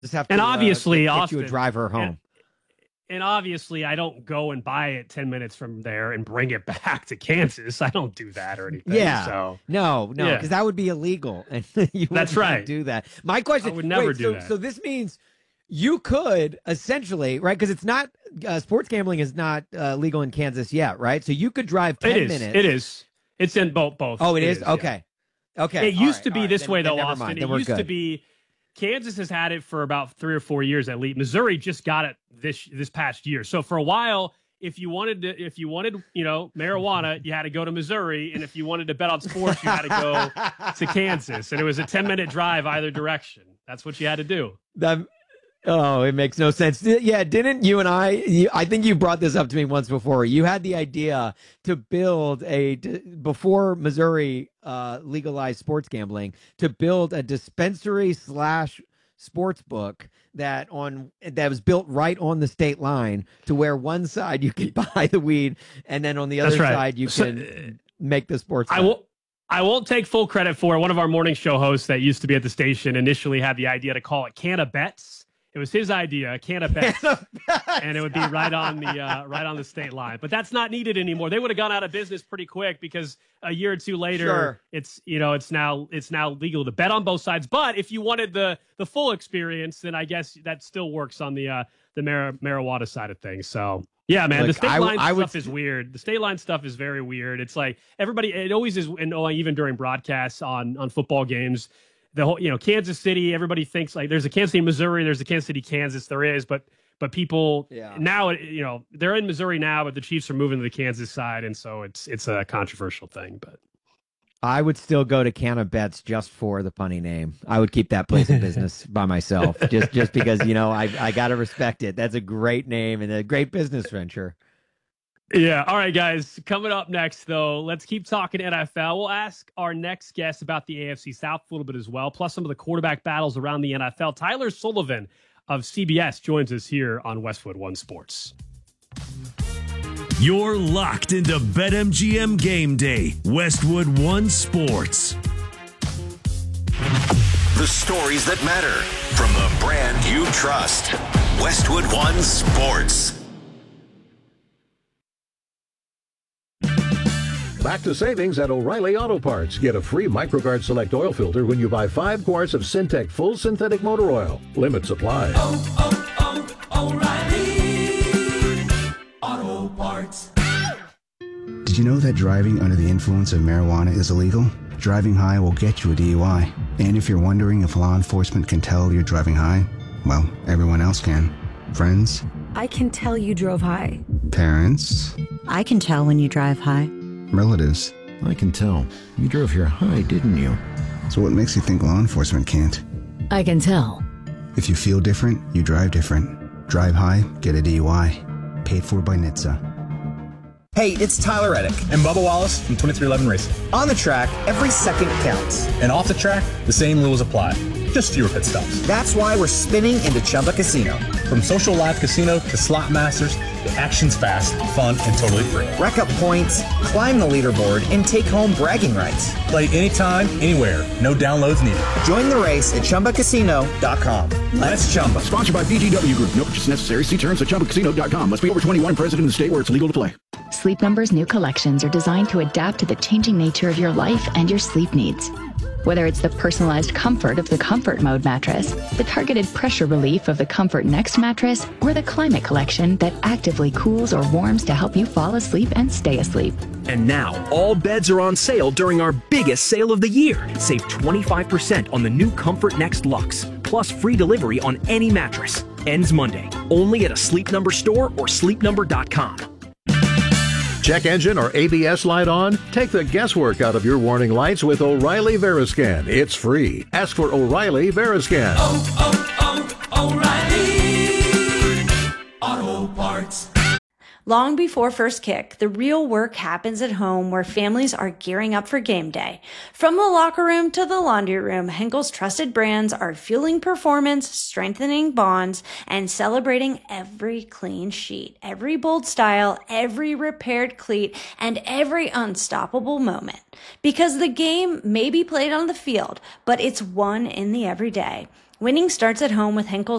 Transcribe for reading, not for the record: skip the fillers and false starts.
Just have to And obviously, get Austin, you a driver home. And obviously, I don't go and buy it 10 minutes from there and bring it back to Kansas. I don't do that or anything. Yeah. So No, because that would be illegal. And you That's would right. not do that. My question, I would never do that. So this means you could essentially, right? Because it's not, sports gambling is not legal in Kansas yet, right? So you could drive 10 minutes. It is. It's in both. Oh, it is? Okay. Yeah. Okay. It used to be this way, though, never Austin. mind. It used to be Kansas has had it for about 3 or 4 years at least. Missouri just got it this past year. So for a while, if you wanted, marijuana, you had to go to Missouri, and if you wanted to bet on sports, you had to go to Kansas, and it was a 10-minute drive either direction. That's what you had to do. It makes no sense. Yeah, didn't you and I think you brought this up to me once before. You had the idea to build before Missouri legalized sports gambling, to build a dispensary / sports book that was built right on the state line, to where one side you could buy the weed and then on the other side you can make the sports. I won't take full credit for it. One of our morning show hosts that used to be at the station initially had the idea to call it Can of Bets. It was his idea, Can of Bets, and it would be right on the state line. But that's not needed anymore. They would have gone out of business pretty quick, because a year or two later, it's now legal to bet on both sides. But if you wanted the full experience, then I guess that still works on the marijuana side of things. So yeah, man, the state line stuff is weird. The state line stuff is very weird. It's like it always is, and even during broadcasts on football games. The whole, Kansas City, everybody thinks like there's a Kansas City, Missouri, there's a Kansas City, Kansas. There is, but people now, they're in Missouri now, but the Chiefs are moving to the Kansas side, and so it's a controversial thing. But I would still go to Can of Bets just for the punny name. I would keep that place of business by myself, just because I got to respect it. That's a great name and a great business venture. Yeah. All right, guys. Coming up next, though, let's keep talking NFL. We'll ask our next guest about the AFC South a little bit as well, plus some of the quarterback battles around the NFL. Tyler Sullivan of CBS joins us here on Westwood One Sports. You're locked into BetMGM Game Day, Westwood One Sports. The stories that matter from the brand you trust. Westwood One Sports. Back to savings at O'Reilly Auto Parts. Get a free MicroGuard Select oil filter when you buy 5 quarts of Syntec Full Synthetic Motor Oil. Limit supply. O'Reilly Auto Parts. Did you know that driving under the influence of marijuana is illegal? Driving high will get you a DUI. And if you're wondering if law enforcement can tell you're driving high, well, everyone else can. Friends? I can tell you drove high. Parents? I can tell when you drive high. Relatives? I can tell. You drove here high, didn't you? So what makes you think law enforcement can't? I can tell. If you feel different, you drive different. Drive high, get a DUI. Paid for by NHTSA. Hey, it's Tyler Reddick and Bubba Wallace from 2311 Racing. On the track, every second counts. And off the track, the same rules apply. Just fewer pit stops. That's why we're spinning into Chumba Casino. From social live casino to slot masters, the action's fast, fun, and totally free. Rack up points, climb the leaderboard, and take home bragging rights. Play anytime, anywhere. No downloads needed. Join the race at ChumbaCasino.com. Let's Chumba. Sponsored by VGW Group. No purchase necessary. See terms at ChumbaCasino.com. Must be over 21, present in the state where it's legal to play. Sleep Number's new collections are designed to adapt to the changing nature of your life and your sleep needs. Whether it's the personalized comfort of the Comfort Mode mattress, the targeted pressure relief of the Comfort Next mattress, or the Climate Collection that actively cools or warms to help you fall asleep and stay asleep. And now, all beds are on sale during our biggest sale of the year. Save 25% on the new Comfort Next Luxe, plus free delivery on any mattress. Ends Monday, only at a Sleep Number store or sleepnumber.com. Check engine or ABS light on? Take the guesswork out of your warning lights with O'Reilly Veriscan. It's free. Ask for O'Reilly Veriscan. O'Reilly Auto Parts. Long before first kick, the real work happens at home where families are gearing up for game day. From the locker room to the laundry room, Henkel's trusted brands are fueling performance, strengthening bonds, and celebrating every clean sheet, every bold style, every repaired cleat, and every unstoppable moment. Because the game may be played on the field, but it's won in the everyday. Winning starts at home with Henkel's